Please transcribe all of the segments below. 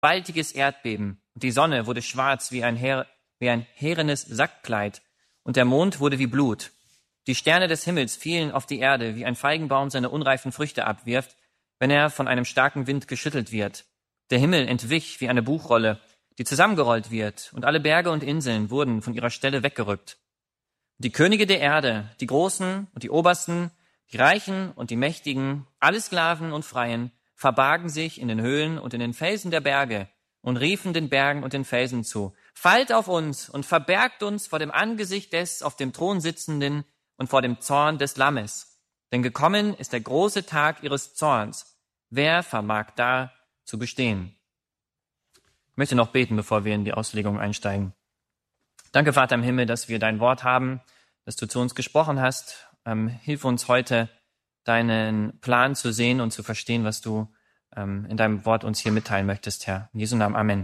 gewaltiges Erdbeben. Und die Sonne wurde schwarz wie ein härenes Sackkleid. Und der Mond wurde wie Blut. Die Sterne des Himmels fielen auf die Erde, wie ein Feigenbaum seine unreifen Früchte abwirft, wenn er von einem starken Wind geschüttelt wird. Der Himmel entwich wie eine Buchrolle, die zusammengerollt wird, und alle Berge und Inseln wurden von ihrer Stelle weggerückt. Die Könige der Erde, die Großen und die Obersten, die Reichen und die Mächtigen, alle Sklaven und Freien, verbargen sich in den Höhlen und in den Felsen der Berge und riefen den Bergen und den Felsen zu: Fallt auf uns und verbergt uns vor dem Angesicht des auf dem Thron sitzenden und vor dem Zorn des Lammes. Denn gekommen ist der große Tag ihres Zorns. Wer vermag da zu bestehen? Ich möchte noch beten, bevor wir in die Auslegung einsteigen. Danke, Vater im Himmel, dass wir dein Wort haben, dass du zu uns gesprochen hast. Hilf uns heute, deinen Plan zu sehen und zu verstehen, was du in deinem Wort uns hier mitteilen möchtest, Herr. In Jesu Namen, Amen.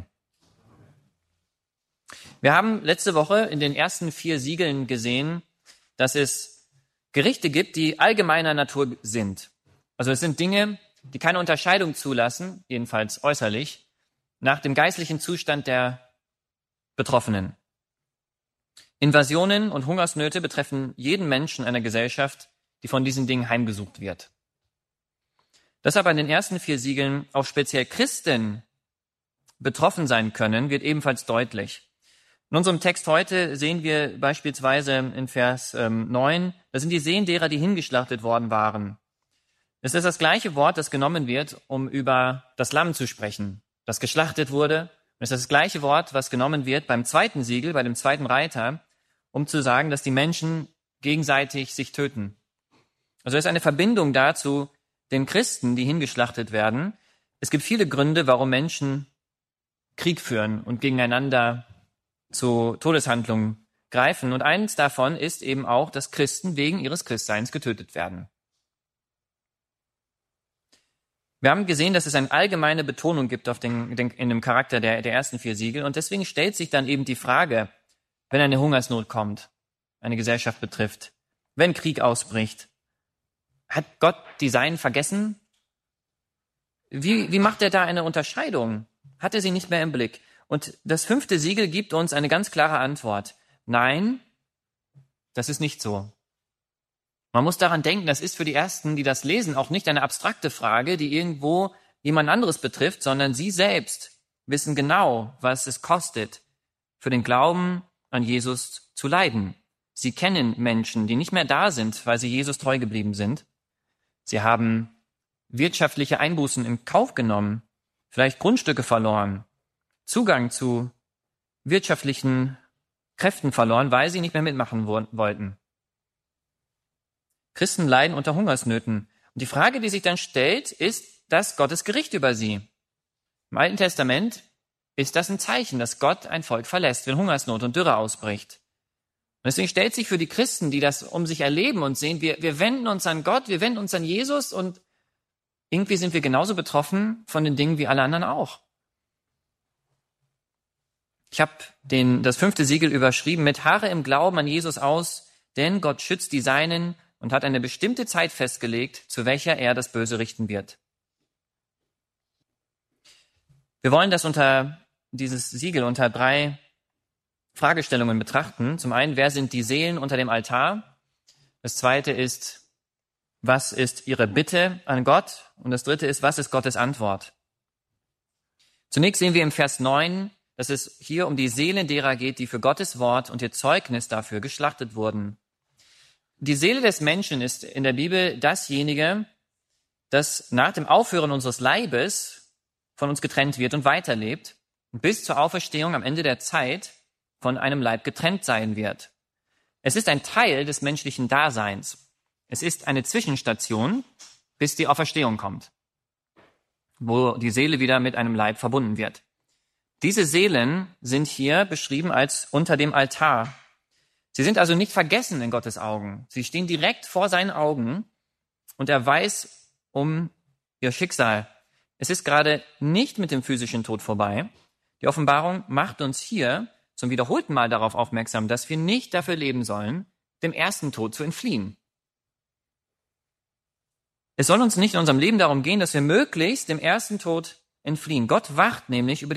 Wir haben letzte Woche in den ersten 4 Siegeln gesehen, dass es Gerichte gibt, die allgemeiner Natur sind. Also es sind Dinge, die keine Unterscheidung zulassen, jedenfalls äußerlich, nach dem geistlichen Zustand der Betroffenen. Invasionen und Hungersnöte betreffen jeden Menschen einer Gesellschaft, die von diesen Dingen heimgesucht wird. Dass aber in den ersten 4 Siegeln auch speziell Christen betroffen sein können, wird ebenfalls deutlich. In unserem Text heute sehen wir beispielsweise in Vers 9, das sind die Seelen derer, die hingeschlachtet worden waren. Es ist das gleiche Wort, das genommen wird, um über das Lamm zu sprechen, das geschlachtet wurde. Und es ist das gleiche Wort, was genommen wird beim zweiten Siegel, bei dem zweiten Reiter, um zu sagen, dass die Menschen gegenseitig sich töten. Also es ist eine Verbindung dazu den Christen, die hingeschlachtet werden. Es gibt viele Gründe, warum Menschen Krieg führen und gegeneinander zu Todeshandlungen greifen. Und eins davon ist eben auch, dass Christen wegen ihres Christseins getötet werden. Wir haben gesehen, dass es eine allgemeine Betonung gibt in dem Charakter der ersten 4 Siegel. Und deswegen stellt sich dann eben die Frage, wenn eine Hungersnot kommt, eine Gesellschaft betrifft, wenn Krieg ausbricht, hat Gott die Seinen vergessen? Wie macht er da eine Unterscheidung? Hat er sie nicht mehr im Blick? Und das 5. Siegel gibt uns eine ganz klare Antwort. Nein, das ist nicht so. Man muss daran denken, das ist für die Ersten, die das lesen, auch nicht eine abstrakte Frage, die irgendwo jemand anderes betrifft, sondern sie selbst wissen genau, was es kostet, für den Glauben an Jesus zu leiden. Sie kennen Menschen, die nicht mehr da sind, weil sie Jesus treu geblieben sind. Sie haben wirtschaftliche Einbußen in Kauf genommen, vielleicht Grundstücke verloren, Zugang zu wirtschaftlichen Kräften verloren, weil sie nicht mehr mitmachen wollten. Christen leiden unter Hungersnöten. Und die Frage, die sich dann stellt, ist das Gottes Gericht über sie. Im Alten Testament ist das ein Zeichen, dass Gott ein Volk verlässt, wenn Hungersnot und Dürre ausbricht. Und deswegen stellt sich für die Christen, die das um sich erleben und sehen, wir wenden uns an Gott, wir wenden uns an Jesus und irgendwie sind wir genauso betroffen von den Dingen wie alle anderen auch. Ich habe das 5. Siegel überschrieben mit: Harre im Glauben an Jesus aus, denn Gott schützt die Seinen und hat eine bestimmte Zeit festgelegt, zu welcher er das Böse richten wird. Wir wollen das dieses Siegel unter 3 Fragestellungen betrachten. Zum einen, wer sind die Seelen unter dem Altar? Das zweite ist, was ist ihre Bitte an Gott? Und das dritte ist, was ist Gottes Antwort? Zunächst sehen wir im Vers 9, dass es hier um die Seelen derer geht, die für Gottes Wort und ihr Zeugnis dafür geschlachtet wurden. Die Seele des Menschen ist in der Bibel dasjenige, das nach dem Aufhören unseres Leibes von uns getrennt wird und weiterlebt und bis zur Auferstehung am Ende der Zeit von einem Leib getrennt sein wird. Es ist ein Teil des menschlichen Daseins. Es ist eine Zwischenstation, bis die Auferstehung kommt, wo die Seele wieder mit einem Leib verbunden wird. Diese Seelen sind hier beschrieben als unter dem Altar. Sie sind also nicht vergessen in Gottes Augen. Sie stehen direkt vor seinen Augen und er weiß um ihr Schicksal. Es ist gerade nicht mit dem physischen Tod vorbei. Die Offenbarung macht uns hier zum wiederholten Mal darauf aufmerksam, dass wir nicht dafür leben sollen, dem ersten Tod zu entfliehen. Es soll uns nicht in unserem Leben darum gehen, dass wir möglichst dem ersten Tod entfliehen. Gott wacht nämlich über